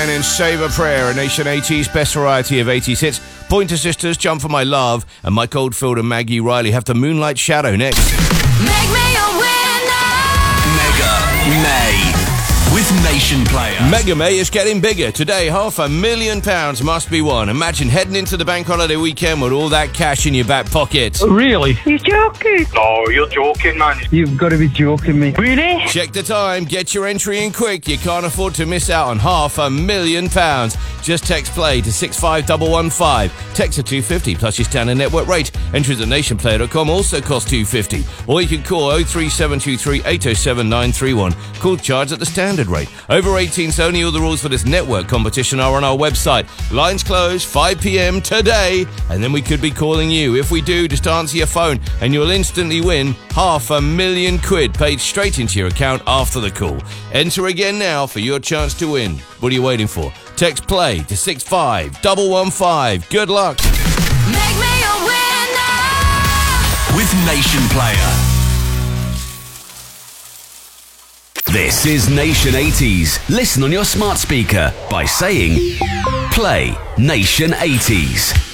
And Save a Prayer, a Nation 80s best variety of 80s hits. Pointer Sisters, Jump for My Love, and Mike Oldfield and Maggie Riley have the Moonlight Shadow next. Make me a winner! Mega May with Nation Player. Mega May is getting bigger. Today, £500,000 must be won. Imagine heading into the bank holiday weekend with all that cash in your back pocket. Really? You're joking. Oh, you're joking, man. You've got to be joking me. Really? Check the time. Get your entry in quick. You can't afford to miss out on £500,000. Just text play to 65115. Text to 250 plus your standard network rate. Entries at nationplayer.com also cost $2.50. Or you can call 03723 807 931. Call charge at the standard rate. Over 18s only. All the rules for this network competition are on our website. Lines close 5 p.m. today, and then we could be calling you. If we do, just answer your phone and you'll instantly win £500,000 paid straight into your account after the call. Enter again now for your chance to win. What are you waiting for? Text play to 65115. Good luck. Make me a winner! With Nation Player. This is Nation 80s. Listen on your smart speaker by saying, play Nation 80s.